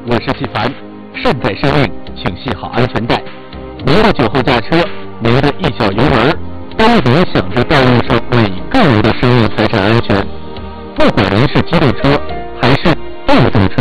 我是纪凡，善待生命，请系好安全带。您的酒后驾车，您的一小油门，都影响着道路上每个人的生命财产安全。不管您是机动车还是电动车。